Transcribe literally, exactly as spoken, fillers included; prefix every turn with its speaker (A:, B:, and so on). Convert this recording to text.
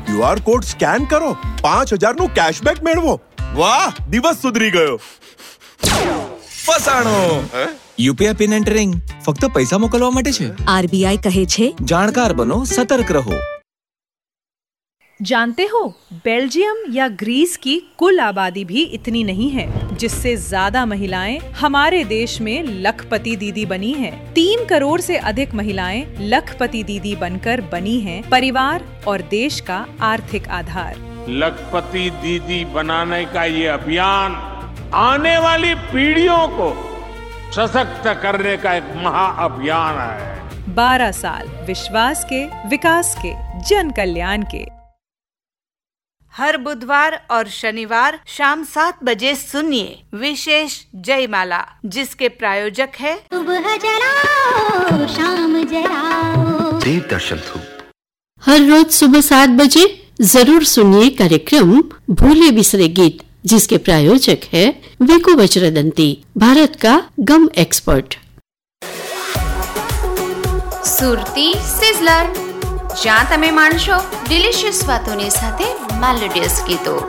A: QR code scan કરો, પાંચ હજાર નું કેશબેક મેળવો. વાહ, દિવસ સુધરી ગયો.
B: ફસાણો. યુપીઆઈ પિન એન્ટરિંગ ફક્ત પૈસા મોકલવા માટે છે.
C: આરબીઆઈ કહે છે,
B: જાણકાર બનો, સતર્ક રહો.
D: जानते हो, बेल्जियम या ग्रीस की कुल आबादी भी इतनी नहीं है, जिससे ज्यादा महिलाएं हमारे देश में लखपति दीदी बनी हैं। तीन करोड़ से अधिक महिलाएं लखपति दीदी बनकर बनी हैं परिवार और देश का आर्थिक आधार।
E: लखपति दीदी बनाने का ये अभियान आने वाली पीढ़ियों को सशक्त करने का एक महाअभियान है।
D: बारह साल विश्वास के, विकास के, जन कल्याण के।
F: हर बुधवार और शनिवार शाम सात बजे सुनिए विशेष जयमाला, जिसके प्रायोजक है
G: सुबह जलाओ शाम जलाओ
H: दूरदर्शन।
I: हर रोज सुबह सात बजे जरूर सुनिए कार्यक्रम भूले बिसरे गीत, जिसके प्रायोजक है वेको वज्रदंती, भारत का गम एक्सपर्ट।
J: સુરતી સિઝલર, જ્યાં તમે માણશો ડિલિશિયસ વાતોની સાથે મેલોડિયસ ગીતો.